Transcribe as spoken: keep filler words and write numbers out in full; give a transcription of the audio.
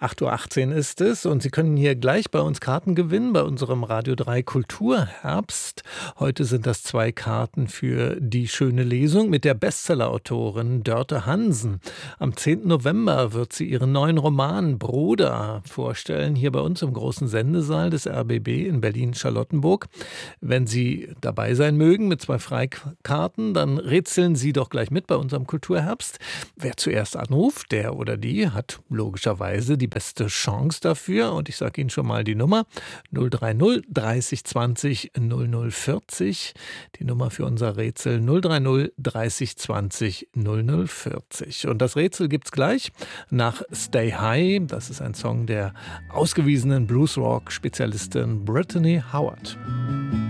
acht Uhr achtzehn ist es und Sie können hier gleich bei uns Karten gewinnen, bei unserem Radio drei Kulturherbst. Heute sind das zwei Karten für die schöne Lesung mit der Bestsellerautorin Dörte Hansen. Am zehnten November wird sie ihren neuen Roman Bruder vorstellen, hier bei uns im großen Sendesaal des R B B in Berlin-Charlottenburg. Wenn Sie dabei sein mögen mit zwei Freikarten, dann rätseln Sie doch gleich mit bei unserem Kulturherbst. Wer zuerst anruft, der oder die hat logischerweise die beste Chance dafür. Und ich sage Ihnen schon mal die Nummer null drei null dreißig zwanzig null null vierzig. Die Nummer für unser Rätsel null drei null dreißig zwanzig null null vierzig. Und das Rätsel gibt's gleich nach Stay High. Das ist ein Song der ausgewiesenen Bluesrock-Spezialistin Brittany Howard.